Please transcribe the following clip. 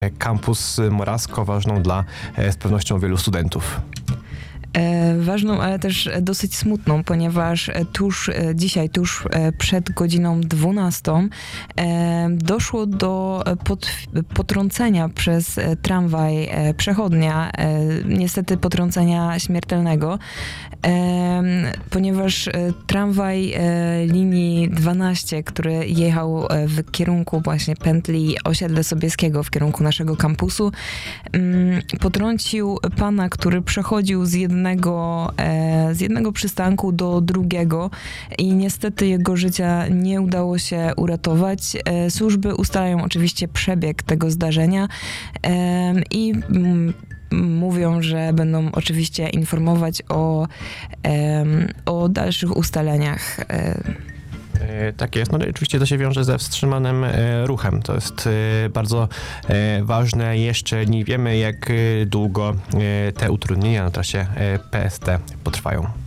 kampus Morasko ważną dla z pewnością wielu studentów. Ważną, ale też dosyć smutną, ponieważ dzisiaj, tuż przed godziną 12 doszło do potrącenia przez tramwaj przechodnia, niestety potrącenia śmiertelnego, ponieważ tramwaj linii 12, który jechał w kierunku właśnie pętli Osiedle Sobieskiego, w kierunku naszego kampusu, potrącił pana, który przechodził z jednego przystanku do drugiego i niestety jego życia nie udało się uratować. Służby ustalają oczywiście przebieg tego zdarzenia i mówią, że będą oczywiście informować o dalszych ustaleniach. Tak jest. No oczywiście to się wiąże ze wstrzymanym ruchem. To jest bardzo ważne. Jeszcze nie wiemy, jak długo te utrudnienia na trasie PST potrwają.